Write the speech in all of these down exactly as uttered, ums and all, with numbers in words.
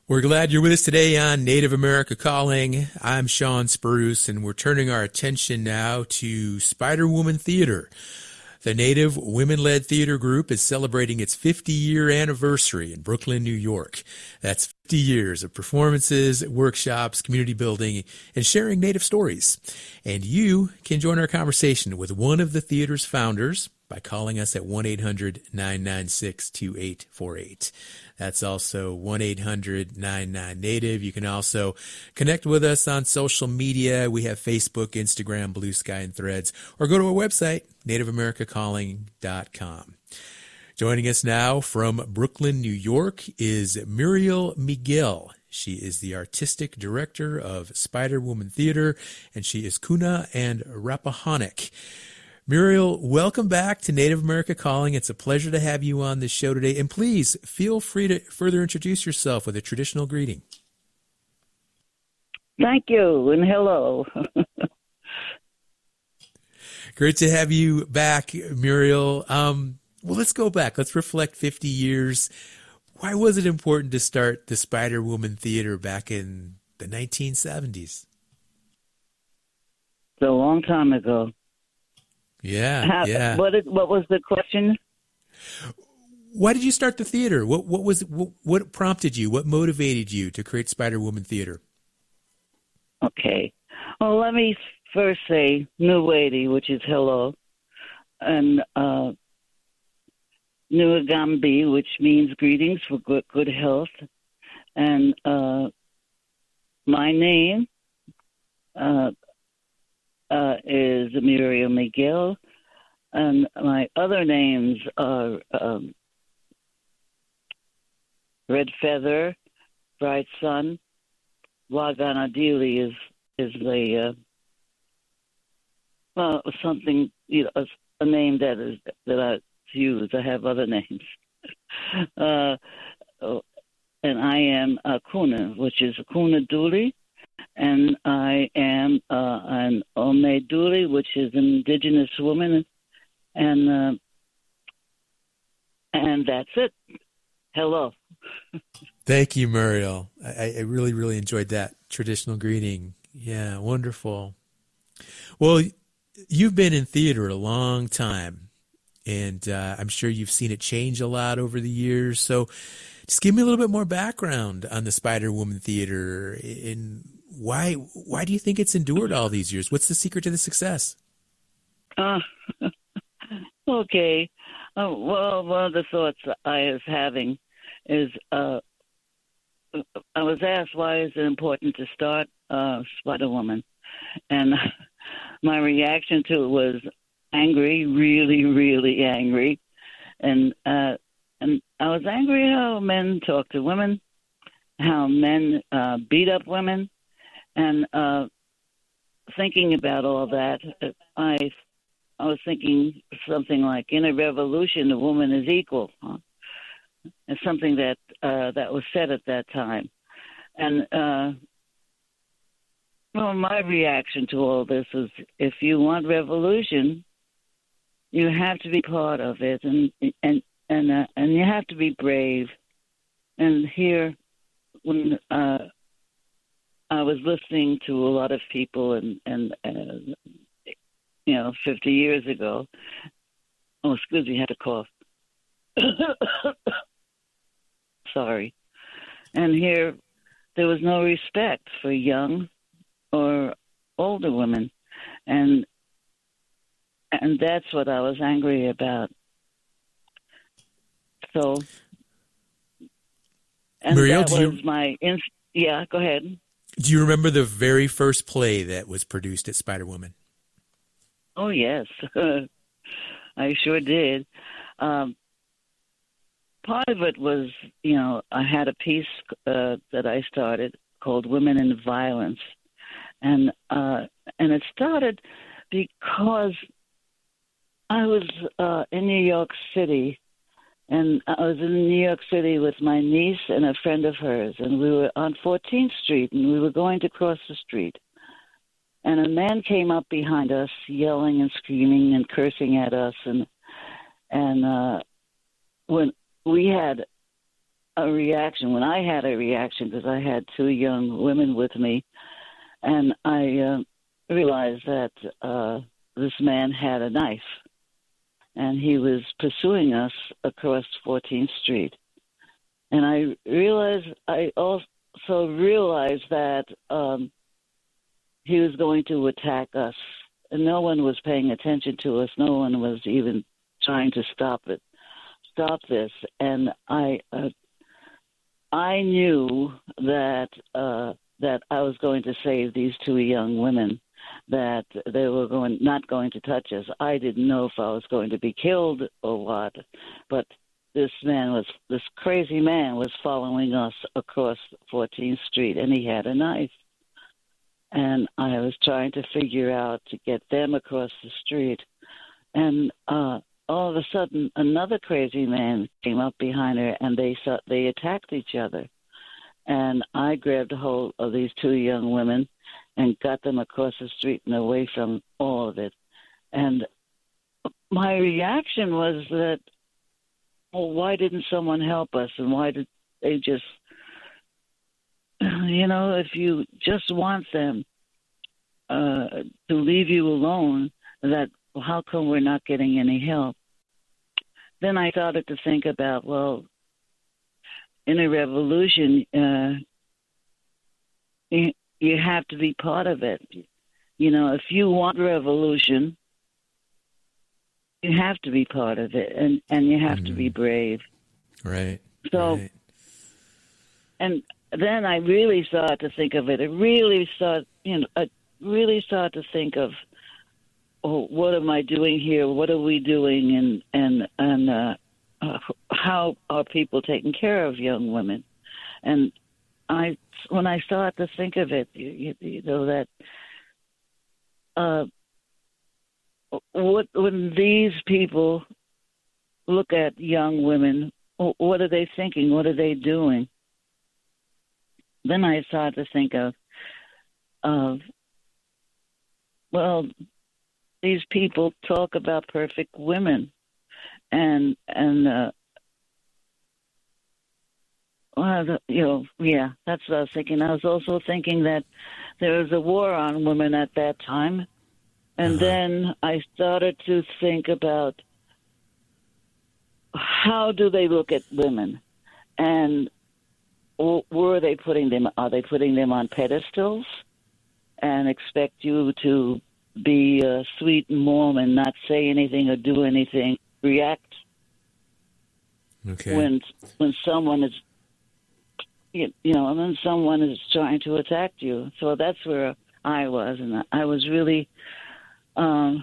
We're glad you're with us today on Native America Calling. I'm Sean Spruce, and we're turning our attention now to Spider Woman Theater. The Native women-led theater group is celebrating its fifty-year anniversary in Brooklyn, New York. That's fifty years of performances, workshops, community building, and sharing Native stories. And you can join our conversation with one of the theater's founders by calling us at one eight hundred nine nine six two eight four eight. That's also one eight hundred nine nine Native. You can also connect with us on social media. We have Facebook, Instagram, Blue Sky, and Threads. Or go to our website, native america calling dot com. Joining us now from Brooklyn, New York is Muriel Miguel. She is the artistic director of Spider Woman Theater, and she is Kuna and Rappahannock. Muriel, welcome back to Native America Calling. It's a pleasure to have you on this show today. And please feel free to further introduce yourself with a traditional greeting. Thank you, and hello. Great to have you back, Muriel. Um, well, let's go back. Let's reflect fifty years. Why was it important to start the Spider Woman Theater back in the nineteen seventies? It's a long time ago. Yeah, How, yeah. What, what was the question? Why did you start the theater? What what was what, what prompted you? What motivated you to create Spider Woman Theater? Okay. Well, let me first say Nuwadi, which is hello, and uh, Nuagambi, which means greetings for good, good health, and uh, my name uh, uh, is Muriel Miguel, and my other names are um, Red Feather, Bright Sun. Waganadili is is the uh, well something you know a, a name that is that I use. I have other names, uh, and I am a Kuna, which is Kuna Duli, and I am uh, an Ome Duli, which is an indigenous woman, and uh, and that's it. Hello. Thank you, Muriel. I, I really, really enjoyed that traditional greeting. Yeah, wonderful. Well, you've been in theater a long time, and uh, I'm sure you've seen it change a lot over the years. So just give me a little bit more background on the Spider Woman Theater, and why why do you think it's endured all these years? What's the secret to the success? Uh, okay. Uh, well, one of the thoughts I was having is uh, I was asked why is it important to start uh, Spider Woman, and my reaction to it was angry, really, really angry, and uh, and I was angry how men talk to women, how men uh, beat up women, and uh, thinking about all that, I I was thinking something like, in a revolution, a woman is equal. Huh? It's something that uh, that was said at that time. And uh, well, my reaction to all this is, if you want revolution, you have to be part of it, and and and uh, and you have to be brave. And here, when uh, I was listening to a lot of people, and and uh, you know, fifty years ago. Oh, excuse me, I had a cough. Sorry. And here, there was no respect for young or older women, and and that's what I was angry about. So, and Muriel, that do was you, my inst- yeah. Go ahead. Do you remember the very first play that was produced at Spider Woman? Oh yes, I sure did. Um, part of it was, you know, I had a piece uh, that I started called Women in Violence. And uh, and it started because I was uh, in New York City, and I was in New York City with my niece and a friend of hers, and we were on fourteenth Street, and we were going to cross the street. And a man came up behind us, yelling and screaming and cursing at us, and and uh, when we had a reaction, when I had a reaction, because I had two young women with me, and I uh, realized that uh, this man had a knife, and he was pursuing us across fourteenth Street. And I realized, I also realized that um, he was going to attack us. And no one was paying attention to us. No one was even trying to stop it, stop this. And I, uh, I knew that uh, that I was going to save these two young women, that they were going not going to touch us. I didn't know if I was going to be killed or what, but this man was this crazy man was following us across fourteenth Street, and he had a knife. And I was trying to figure out to get them across the street. And uh, all of a sudden, another crazy man came up behind her, and they saw, they attacked each other. And I grabbed a hold of these two young women and got them across the street and away from all of it. And my reaction was that, well, why didn't someone help us? And why did they just... You know, if you just want them uh, to leave you alone, that well, how come we're not getting any help? Then I started to think about, well, in a revolution, uh, you, you have to be part of it. You know, if you want revolution, you have to be part of it, and, and you have mm-hmm. to be brave. Right. So, right. and... Then I really started to think of it. I really started, you know, I really started to think of, oh, what am I doing here? What are we doing? And and and uh, uh, how are people taking care of young women? And I, when I started to think of it, you, you know that, uh, what when these people look at young women, what are they thinking? What are they doing? Then I started to think of, of, well, these people talk about perfect women, and and uh, well, you know, yeah, that's what I was thinking. I was also thinking that there was a war on women at that time, and uh-huh. then I started to think about how do they look at women, and where are they putting them? Are they putting them on pedestals and expect you to be uh, sweet and warm and not say anything or do anything, react okay. when when someone is, you, you know, when someone is trying to attack you? So that's where I was, and I was really, um,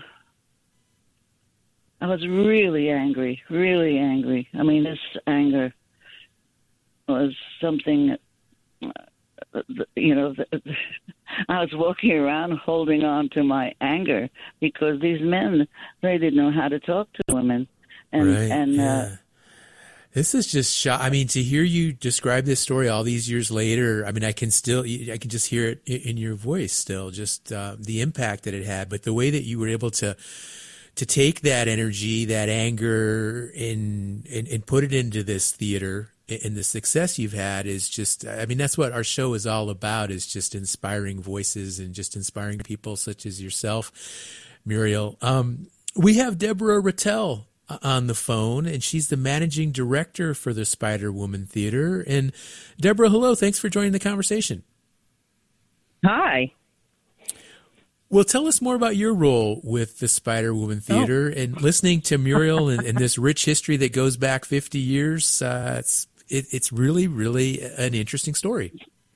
I was really angry, really angry. I mean, this anger was something, you know, I was walking around holding on to my anger because these men, they didn't know how to talk to women. And, right, and yeah. uh, This is just shock. I mean, to hear you describe this story all these years later, I mean, I can still, I can just hear it in your voice still, just uh, the impact that it had, but the way that you were able to to take that energy, that anger, and, and, and put it into this theater, and the success you've had is just, I mean, that's what our show is all about, is just inspiring voices and just inspiring people such as yourself, Muriel. Um, we have Deborah Rattel on the phone, and she's the managing director for the Spider Woman Theater. And Deborah, hello. Thanks for joining the conversation. Hi. Well, tell us more about your role with the Spider Woman Theater. Oh. And listening to Muriel and, and this rich history that goes back fifty years, uh, it's it, it's really, really an interesting story.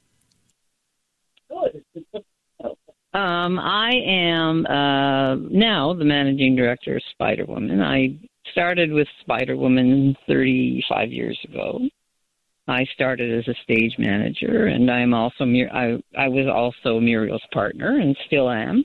Um, I am uh, now the managing director of Spider Woman. I started with Spider Woman thirty-five years ago. I started as a stage manager, and I'm also I I was also Muriel's partner, and still am.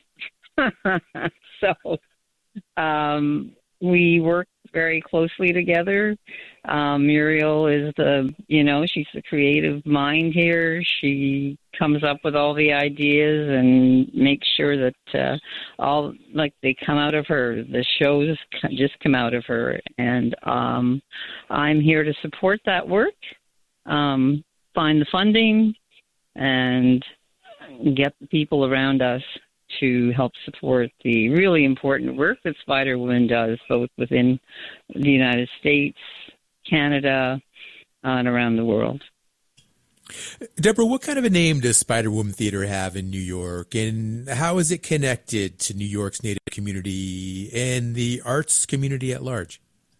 so um, we work very closely together. Um, Muriel is the you know she's the creative mind here. She comes up with all the ideas and makes sure that uh, all like they come out of her. The shows just come out of her, and um, I'm here to support that work. um, find the funding and get the people around us to help support the really important work that Spider Woman does, both within the United States, Canada, uh, and around the world. Deborah, what kind of a name does Spider Woman Theater have in New York, and how is it connected to New York's Native community and the arts community at large?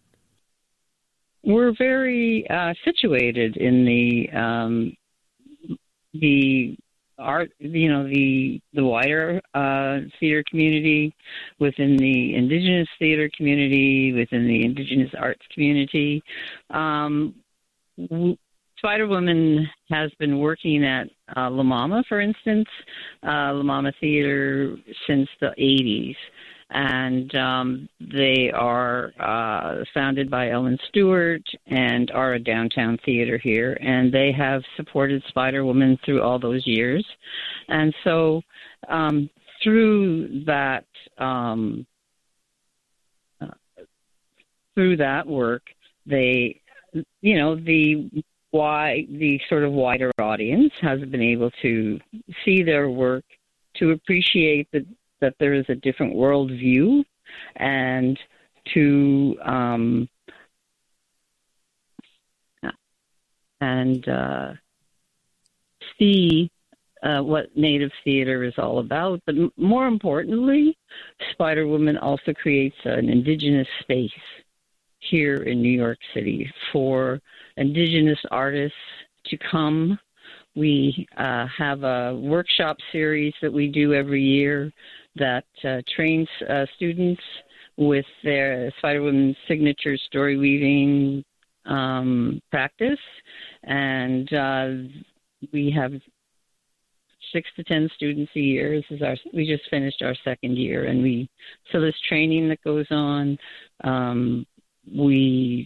We're very uh, situated in the um, the art, you know, the the wider uh, theater community, within the Indigenous theater community, within the Indigenous arts community. Um, w- Spider Woman has been working at uh, La Mama, for instance, uh, La Mama Theater since the eighties. And um, they are uh, founded by Ellen Stewart and are a downtown theater here. And they have supported Spider Woman through all those years. And so um, through that, um, uh, through that work, they, you know, the why the sort of wider audience has been able to see their work, to appreciate the that there is a different worldview, and to um, and uh, see uh, what Native theater is all about. But m- more importantly, Spider Woman also creates an Indigenous space here in New York City for Indigenous artists to come. We uh, have a workshop series that we do every year that uh, trains uh, students with their Spider Woman's signature story weaving um, practice. And uh, we have six to ten students a year. This is our, we just finished our second year. And we, so there's training that goes on. Um, we,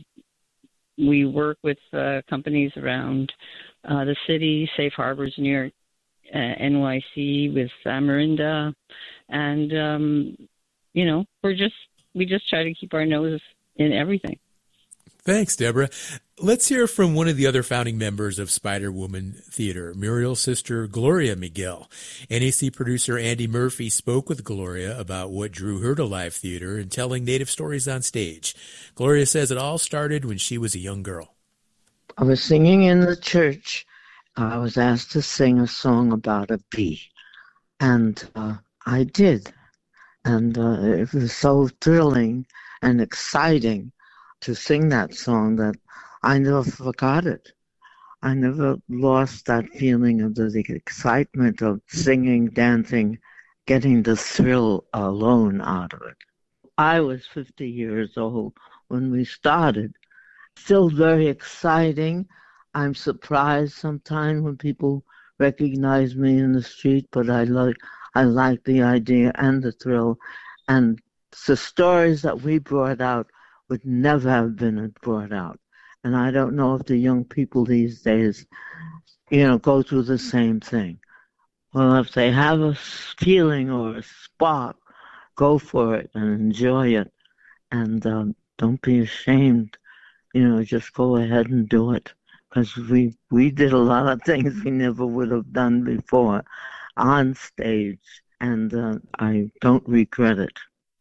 we work with uh, companies around uh, the city, Safe Harbors, New York, uh, N Y C, with Amarinda, and um, you know, we're just we just try to keep our nose in everything. Thanks, Deborah. Let's hear from one of the other founding members of Spider Woman Theater, Muriel's sister, Gloria Miguel. N A C producer Andy Murphy spoke with Gloria about what drew her to live theater and telling Native stories on stage. Gloria says it all started when she was a young girl. I was singing in the church. I was asked to sing a song about a bee, and uh, I did. And uh, it was so thrilling and exciting to sing that song that I never forgot it. I never lost that feeling of the, the excitement of singing, dancing, getting the thrill alone out of it. I was fifty years old when we started. Still very exciting. I'm surprised sometimes when people recognize me in the street, but I like I like the idea and the thrill. And the stories that we brought out would never have been brought out. And I don't know if the young people these days, you know, go through the same thing. Well, if they have a feeling or a spark, go for it and enjoy it. And um, don't be ashamed. You know, just go ahead and do it. Because we, we did a lot of things we never would have done before on stage. And uh, I don't regret it.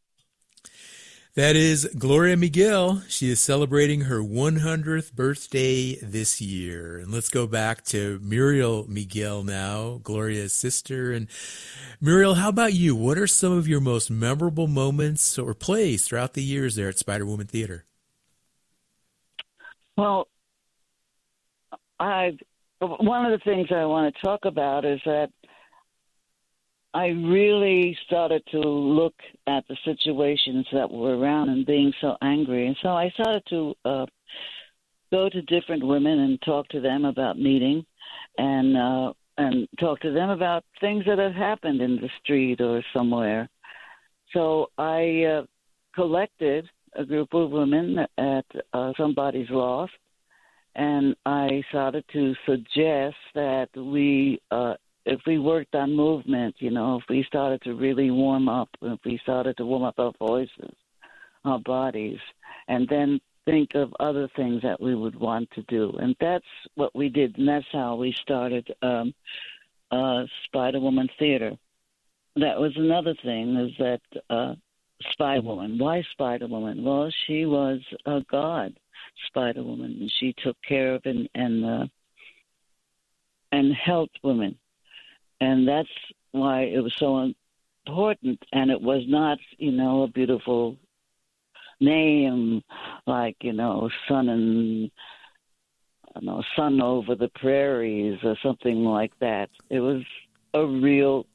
That is Gloria Miguel. She is celebrating her one hundredth birthday this year. And let's go back to Muriel Miguel now, Gloria's sister. And Muriel, how about you? What are some of your most memorable moments or plays throughout the years there at Spider Woman Theater? Well, I one of the things I want to talk about is that I really started to look at the situations that were around and being so angry. And so I started to uh, go to different women and talk to them about meeting and uh, and talk to them about things that have happened in the street or somewhere. So I uh, collected a group of women at uh, Somebody's Loft, and I started to suggest that we uh, if we worked on movement, you know, if we started to really warm up, if we started to warm up our voices, our bodies, and then think of other things that we would want to do. And that's what we did, and that's how we started um, uh, Spider-Woman Theater. That was another thing, is that uh, Spider-Woman. Why Spider-Woman? Well, she was a god, Spider-Woman, and she took care of and and, uh, and helped women. And that's why it was so important, and it was not, you know, a beautiful name like, you know, sun and I don't know, sun over the prairies or something like that. It was a real,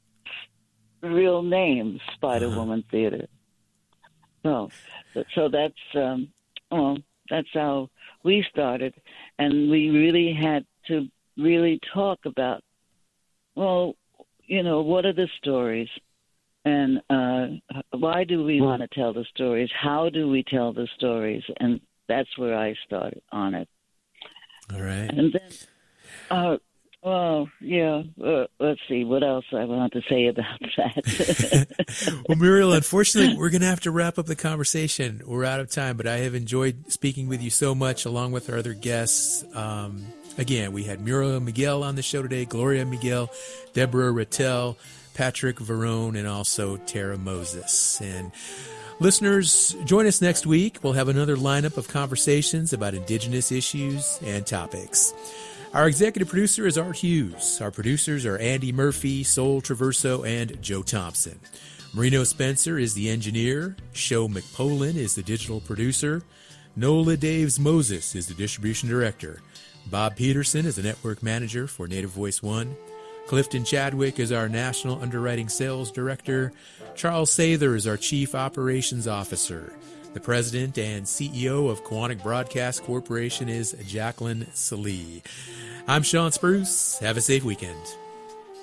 real name, Spider-Woman uh-huh. Theater. So, so that's um, well, that's how we started, and we really had to really talk about, well, you know, what are the stories? And uh, why do we want to tell the stories? How do we tell the stories? And that's where I started on it. All right. And then, uh, well, yeah, uh, let's see, what else I want to say about that. Well, Muriel, unfortunately, we're going to have to wrap up the conversation. We're out of time, but I have enjoyed speaking with you so much, along with our other guests. Um, again, we had Muriel Miguel on the show today, Gloria Miguel, Deborah Rattel, Patrick Verone, and also Tara Moses. And listeners, join us next week. We'll have another lineup of conversations about Indigenous issues and topics. Our executive producer is Art Hughes. Our producers are Andy Murphy, Sol Traverso, and Joe Thompson. Marino Spencer is the engineer. Sho McPolin is the digital producer. Nola Daves Moses is the distribution director. Bob Peterson is the network manager for Native Voice One. Clifton Chadwick is our National Underwriting Sales Director. Charles Sather is our Chief Operations Officer. The President and C E O of Quantic Broadcast Corporation is Jacqueline Salee. I'm Sean Spruce. Have a safe weekend.